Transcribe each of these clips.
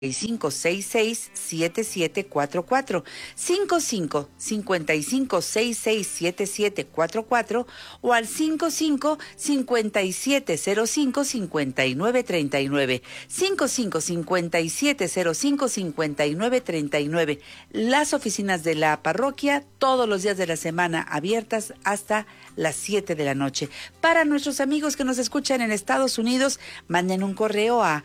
5566-7744, 55-5566-7744 o al 55-5705-5939, 55-5705-5939. Las oficinas de la parroquia todos los días de la semana abiertas hasta las 7 de la noche. Para nuestros amigos que nos escuchan en Estados Unidos, manden un correo a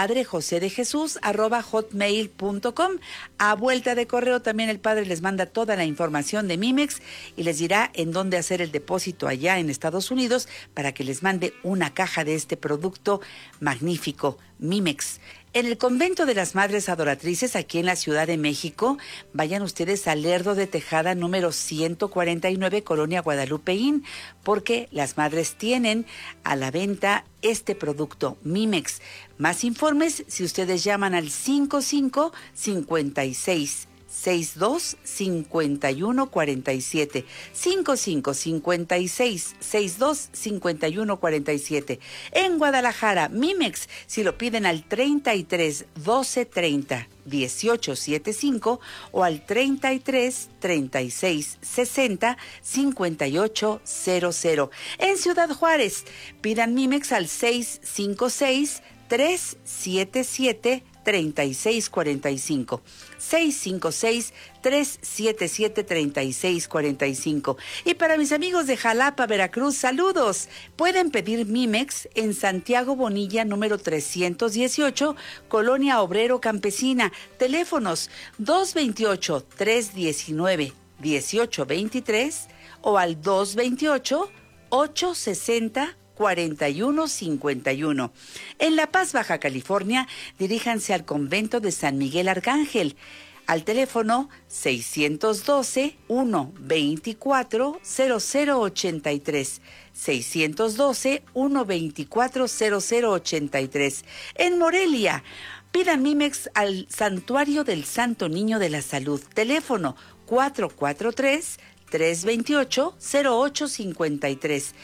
padrejosedejesus@hotmail.com. A vuelta de correo también el padre les manda toda la información de Mimex y les dirá en dónde hacer el depósito allá en Estados Unidos para que les mande una caja de este producto magnífico, Mimex. En el convento de las Madres Adoratrices, aquí en la Ciudad de México, vayan ustedes al Lerdo de Tejada número 149, Colonia Guadalupeín, porque las madres tienen a la venta este producto, Mimex. Más informes si ustedes llaman al 55-56-62-5147, 55-56-62-5147. En Guadalajara, Mimex, si lo piden al 33 12 30 18 75 o al 33 36 60 58 00. En Ciudad Juárez, pidan Mimex al 656 377 3645, 656-377-3645. Y para mis amigos de Jalapa, Veracruz, saludos. Pueden pedir Mimex en Santiago Bonilla, número 318, Colonia Obrero Campesina. Teléfonos 228-319-1823 o al 228-860-4151. En La Paz, Baja California, diríjanse al convento de San Miguel Arcángel al teléfono 612-124-0083, 612-124-0083. En Morelia, pidan Mimex al Santuario del Santo Niño de la Salud, teléfono 443-328-0853,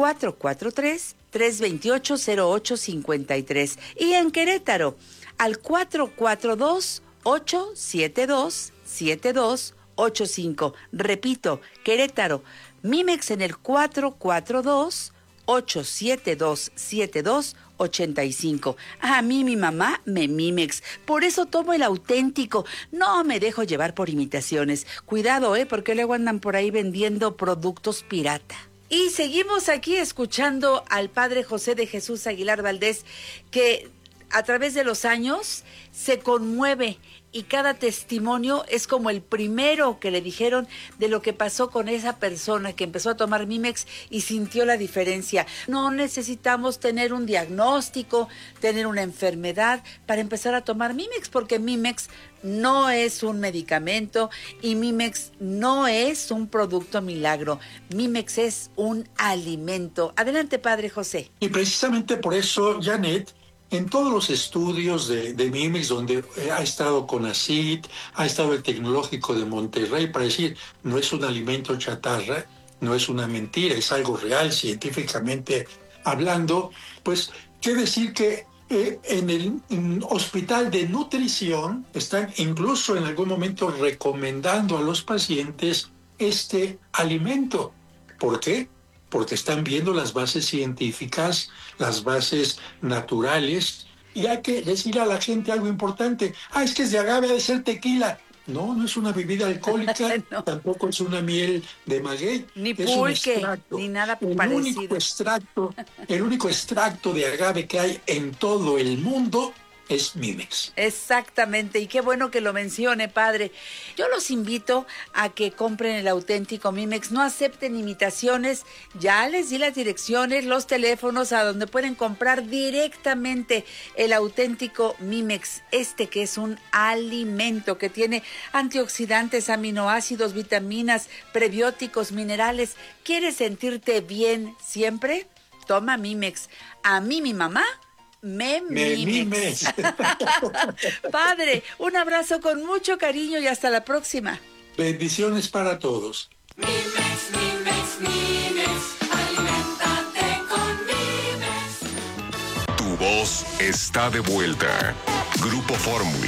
443-328-0853. Y en Querétaro, al 442-872-7285. Repito, Querétaro, Mimex en el 442-872-7285. A mí mi mamá me Mimex, por eso tomo el auténtico. No me dejo llevar por imitaciones. Cuidado, porque luego andan por ahí vendiendo productos pirata. Y seguimos aquí escuchando al padre José de Jesús Aguilar Valdés, que a través de los años se conmueve y cada testimonio es como el primero que le dijeron de lo que pasó con esa persona que empezó a tomar Mimex y sintió la diferencia. No necesitamos tener un diagnóstico, tener una enfermedad para empezar a tomar Mimex, porque Mimex no es un medicamento y Mimex no es un producto milagro. Mimex es un alimento. Adelante, padre José. Y precisamente por eso, Janet, en todos los estudios de Mimex, donde ha estado CONACYT, ha estado el Tecnológico de Monterrey, para decir, no es un alimento chatarra, no es una mentira, es algo real, científicamente hablando, pues quiere decir que en el hospital de nutrición están incluso en algún momento recomendando a los pacientes este alimento. ¿Por qué? Porque están viendo las bases científicas, las bases naturales, y hay que decir a la gente algo importante. Es que es de agave, ha de ser tequila. No, no es una bebida alcohólica, no. Tampoco es una miel de maguey. Ni es pulque, ni nada parecido. El único extracto de agave que hay en todo el mundo es Mimex. Exactamente, y qué bueno que lo mencione, padre. Yo los invito a que compren el auténtico Mimex, no acepten imitaciones. Ya les di las direcciones, los teléfonos a donde pueden comprar directamente el auténtico Mimex, que es un alimento que tiene antioxidantes, aminoácidos, vitaminas, prebióticos, minerales. ¿Quieres sentirte bien siempre? Toma Mimex. A mí mi mamá me Mimex. Padre, un abrazo con mucho cariño y hasta la próxima. Bendiciones para todos. Mimex, Mimex, Mimex, aliméntate con Mimex. Tu voz está de vuelta. Grupo Fórmula.